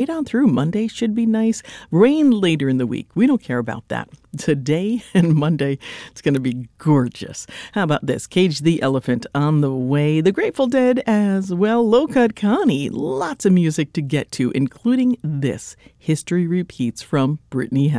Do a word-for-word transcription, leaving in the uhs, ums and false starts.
right on through. Monday should be nice. Rain later in the week. We don't care about that. Today and Monday, it's going to be gorgeous. How about this? Cage the Elephant on the way. The Grateful Dead as well. Low Cut Connie. Lots of music to get to, including this. History Repeats from Brittany Howard.